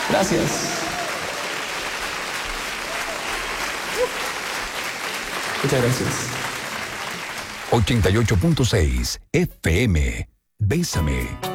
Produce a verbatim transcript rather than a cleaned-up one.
Gracias. Muchas gracias. ochenta y ocho punto seis F M. Bésame.